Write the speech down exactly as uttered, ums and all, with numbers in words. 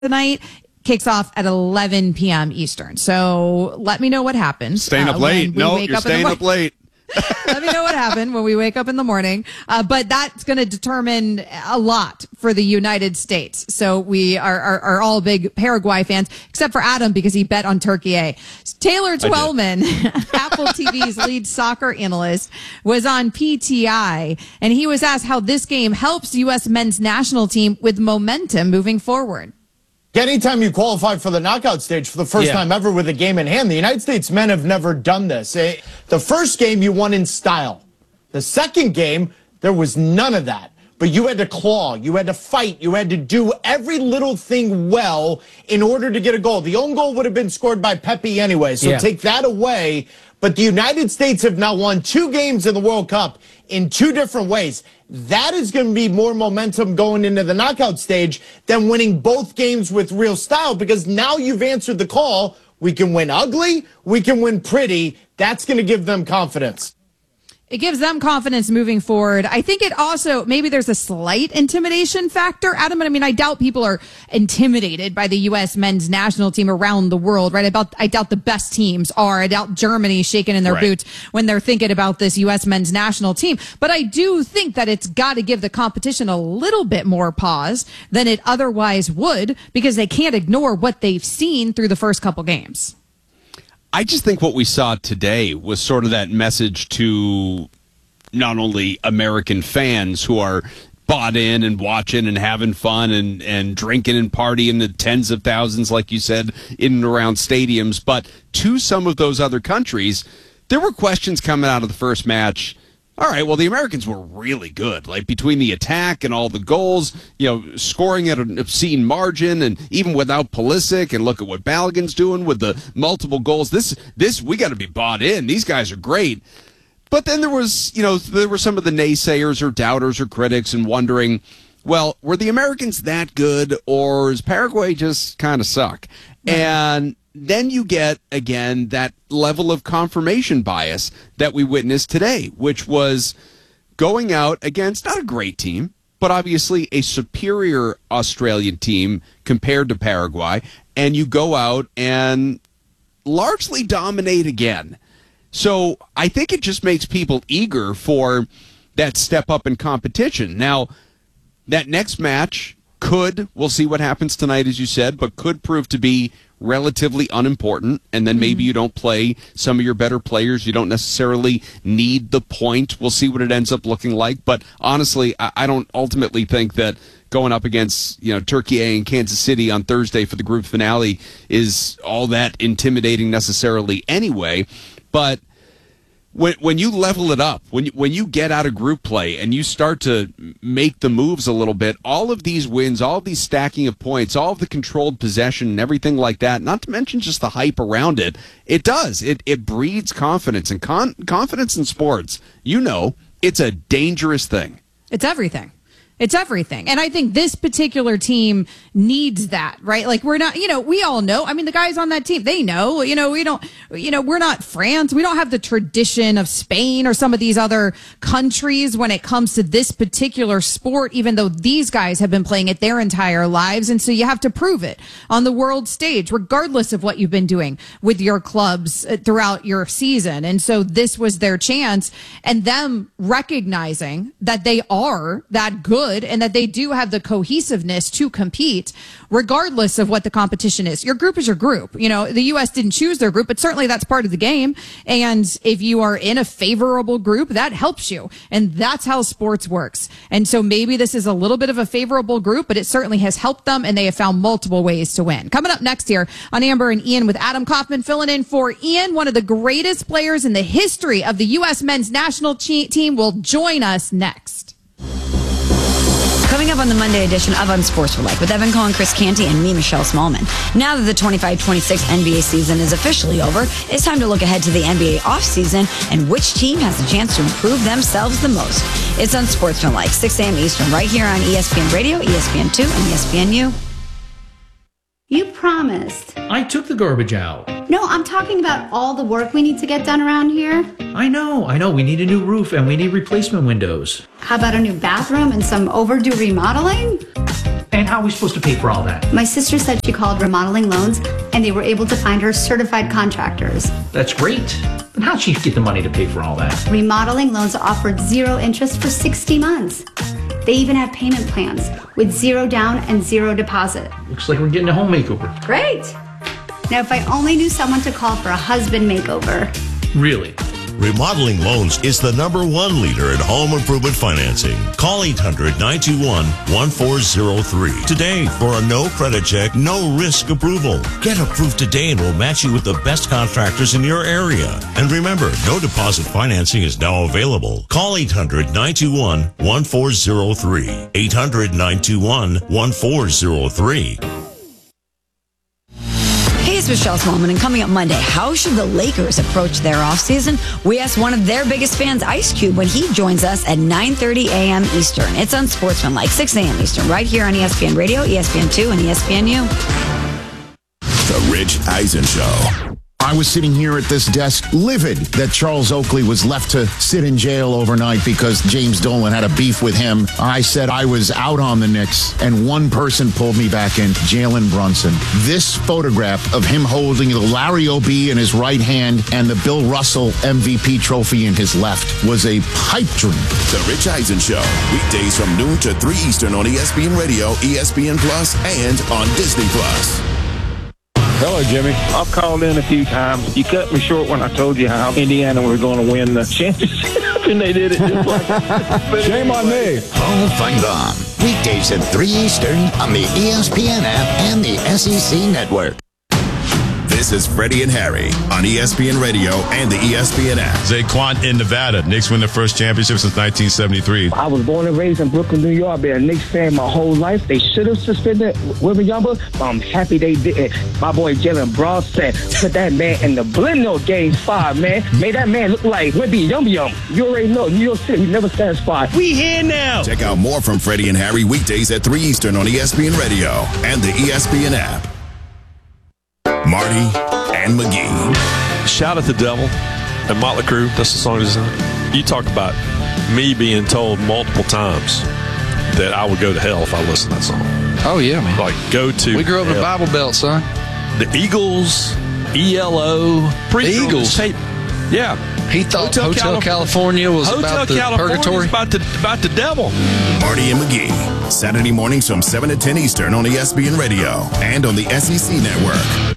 tonight. Kicks off at eleven p.m. Eastern. So let me know what happens. Staying up uh, late. No, you're up staying up late. Let me know what happened when we wake up in the morning. Uh, but that's going to determine a lot for the United States. So we are, are, are all big Paraguay fans, except for Adam because he bet on Turkey A. Taylor Twellman, Apple T V's lead soccer analyst, was on P T I, and he was asked how this game helps U S men's national team with momentum moving forward. Anytime you qualify for the knockout stage for the first yeah. time ever with a game in hand, the United States men have never done this. The first game you won in style. The second game, there was none of that. But you had to claw, you had to fight, you had to do every little thing well in order to get a goal. The own goal would have been scored by Pepe anyway, so yeah. take that away. But the United States have now won two games in the World Cup in two different ways. That is going to be more momentum going into the knockout stage than winning both games with real style, because now you've answered the call. We can win ugly. We can win pretty. That's going to give them confidence. It gives them confidence moving forward. I think it also, maybe there's a slight intimidation factor, Adam. I mean, I doubt people are intimidated by the U S men's national team around the world, right? About, I doubt the best teams are. I doubt Germany shaking in their right. boots when they're thinking about this U S men's national team. But I do think that it's got to give the competition a little bit more pause than it otherwise would, because they can't ignore what they've seen through the first couple games. I just think what we saw today was sort of that message to not only American fans who are bought in and watching and having fun and, and drinking and partying the tens of thousands, like you said, in and around stadiums, but to some of those other countries, there were questions coming out of the first match. All right, well, the Americans were really good. Like, between the attack and all the goals, you know, scoring at an obscene margin, and even without Pulisic, and look at what Balogun's doing with the multiple goals. This, this we got to be bought in. These guys are great. But then there was, you know, there were some of the naysayers or doubters or critics and wondering, well, were the Americans that good, or is Paraguay just kind of suck? Yeah. And then you get, again, that level of confirmation bias that we witnessed today, which was going out against not a great team, but obviously a superior Australian team compared to Paraguay, and you go out and largely dominate again. So I think it just makes people eager for that step up in competition. Now, that next match could, we'll see what happens tonight, as you said, but could prove to be relatively unimportant, and then maybe you don't play some of your better players. You don't necessarily need the point. We'll see what it ends up looking like. But honestly, I, I don't ultimately think that going up against, you know, Turkey A and Kansas City on Thursday for the group finale is all that intimidating necessarily anyway. But When when you level it up, when you, when you get out of group play and you start to make the moves a little bit, all of these wins, all of these stacking of points, all of the controlled possession and everything like that, not to mention just the hype around it, it does. It it breeds confidence. And con- confidence in sports, you know, it's a dangerous thing. It's everything. It's everything. And I think this particular team needs that, right? Like, we're not, you know, we all know. I mean, the guys on that team, they know, you know, we don't, you know, we're not France. We don't have the tradition of Spain or some of these other countries when it comes to this particular sport, even though these guys have been playing it their entire lives. And so you have to prove it on the world stage, regardless of what you've been doing with your clubs throughout your season. And so this was their chance, and them recognizing that they are that good and that they do have the cohesiveness to compete regardless of what the competition is. Your group is your group. You know, the U S didn't choose their group, but certainly that's part of the game. And if you are in a favorable group, that helps you. And that's how sports works. And so maybe this is a little bit of a favorable group, but it certainly has helped them, and they have found multiple ways to win. Coming up next here on Amber and Ian with Adam Kaufman filling in for Ian, one of the greatest players in the history of the U S men's national team, will join us next. Coming up on the Monday edition of Unsportsmanlike with Evan Cohen, Chris Canty, and me, Michelle Smallman. Now that the twenty-five twenty-six N B A season is officially over, it's time to look ahead to the N B A offseason and which team has a chance to improve themselves the most. It's Unsportsmanlike, six a.m. Eastern, right here on E S P N Radio, E S P N two, and E S P N U. You promised. I took the garbage out. No, I'm talking about all the work we need to get done around here. I know, I know. We need a new roof and we need replacement windows. How about a new bathroom and some overdue remodeling? And how are we supposed to pay for all that? My sister said she called Remodeling Loans, and they were able to find her certified contractors. That's great. But how'd she get the money to pay for all that? Remodeling Loans offered zero interest for sixty months. They even have payment plans with zero down and zero deposit. Looks like we're getting a home makeover. Great! Now, if I only knew someone to call for a husband makeover. Really? Remodeling Loans is the number one leader in home improvement financing. Call eight hundred, nine two one, one four zero three today for a no credit check, no risk approval. Get approved today and we'll match you with the best contractors in your area. And remember, no deposit financing is now available. Call eight hundred, nine two one, one four zero three. eight hundred, nine two one, one four zero three. Hey, it's Michelle Smallman, and coming up Monday, how should the Lakers approach their offseason? We asked one of their biggest fans, Ice Cube, when he joins us at nine thirty a.m. Eastern. It's Unsportsmanlike, six a.m. Eastern, right here on E S P N Radio, E S P N two, and E S P N U. The Rich Eisen Show. I was sitting here at this desk livid that Charles Oakley was left to sit in jail overnight because James Dolan had a beef with him. I said I was out on the Knicks, and one person pulled me back in, Jalen Brunson. This photograph of him holding the Larry O'B in his right hand and the Bill Russell M V P trophy in his left was a pipe dream. The Rich Eisen Show. Weekdays from noon to three Eastern on E S P N Radio, E S P N Plus, and on Disney Plus. Hello, Jimmy. I've called in a few times. You cut me short when I told you how Indiana was going to win the championship, and they did it just like that. Shame on me. Paul Feinbaum. Weekdays at three Eastern on the E S P N app and the S E C Network. This is Freddie and Harry on E S P N Radio and the E S P N app. Zaquan in Nevada. Knicks win their first championship since nineteen seventy-three. I was born and raised in Brooklyn, New York. I've been a Knicks fan my whole life. They should have suspended Wembanyama, but I'm happy they did. My boy Jalen Brunson put that man in the blender game five, man. Made that man look like Wemby Yum Yum. You already know, New York City, we never satisfied. We here now. Check out more from Freddie and Harry weekdays at three Eastern on E S P N Radio and the E S P N app. Marty and McGee. Shout at the Devil and Motley Crue. That's the song design. You talk about me being told multiple times that I would go to hell if I listened to that song. Oh, yeah, man. Like, go to We grew up in the Bible Belt, son. The Eagles, E L O. The Eagles? Tape. Yeah. He thought Hotel, Hotel California, California was Hotel about the California purgatory. About the, about the devil. Marty and McGee. Saturday mornings from seven to ten Eastern on E S P N Radio and on the S E C Network.